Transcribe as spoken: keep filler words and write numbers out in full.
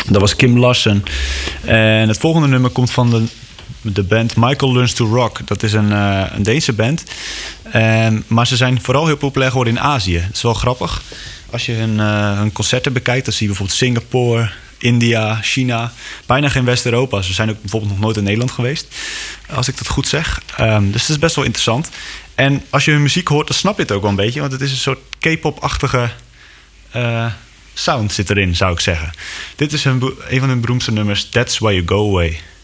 Dat was Kim Larsen. En het volgende nummer komt van de, de band Michael Learns to Rock. Dat is een, uh, een Deense band. Um, maar ze zijn vooral heel populair geworden in Azië. Dat is wel grappig. Als je hun, uh, hun concerten bekijkt, dan zie je bijvoorbeeld Singapore, India, China. Bijna geen West-Europa. Ze zijn ook bijvoorbeeld nog nooit in Nederland geweest. Als ik dat goed zeg. Um, dus het is best wel interessant. En als je hun muziek hoort, dan snap je het ook wel een beetje. Want het is een soort K-pop-achtige uh, sound zit erin, zou ik zeggen. Dit is een, een van hun beroemdste nummers. That's Why You Go Away.